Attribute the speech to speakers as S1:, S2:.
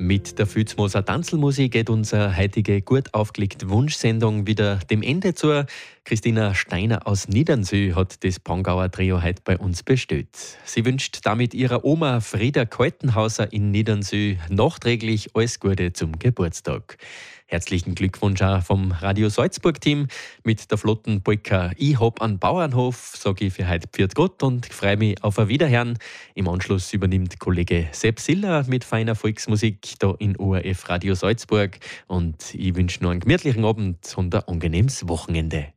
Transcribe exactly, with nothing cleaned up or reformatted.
S1: Mit der Fützmoser Tanzelmusik geht unsere heutige gut aufgelegte Wunschsendung wieder dem Ende zu. Christina Steiner aus Niedernsee hat das Pongauer Trio heute bei uns bestellt. Sie wünscht damit ihrer Oma Frieda Kaltenhauser in Niedernsee nachträglich alles Gute zum Geburtstag. Herzlichen Glückwunsch auch vom Radio Salzburg-Team mit der flotten Polka Ich hab einen Bauernhof, sage ich für heute Pfiat Gott und freue mich auf ein Wiederhören. Im Anschluss übernimmt Kollege Sepp Siller mit feiner Volksmusik da in O R F Radio Salzburg und ich wünsche noch einen gemütlichen Abend und ein angenehmes Wochenende.